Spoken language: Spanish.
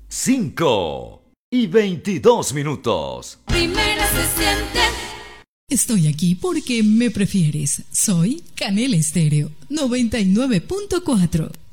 5:22. Primera se siente. Estoy aquí porque me prefieres. Soy Canela Estéreo 99.4.